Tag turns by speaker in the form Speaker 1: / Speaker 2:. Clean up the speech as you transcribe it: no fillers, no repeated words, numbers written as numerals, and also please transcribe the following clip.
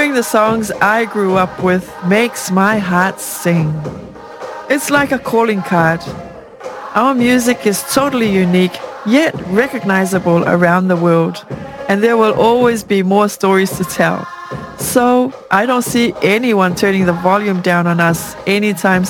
Speaker 1: Hearing the songs I grew up with makes my heart sing. It's like a calling card. Our music is totally unique, yet recognizable around the world, and there will always be more stories to tell. So I don't see anyone turning the volume down on us anytime